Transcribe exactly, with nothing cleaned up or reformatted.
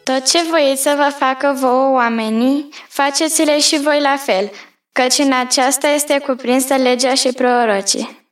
Tot ce voiți să vă facă vouă oamenii, faceți-le și voi la fel, căci în aceasta este cuprinsă legea și prorocii.